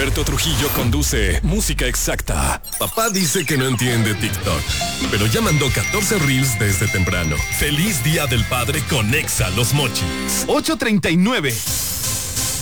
Alberto Trujillo conduce Música Exacta. Papá dice que no entiende TikTok, pero ya mandó 14 reels desde temprano. Feliz Día del Padre con Exa Los Mochis. 8:39.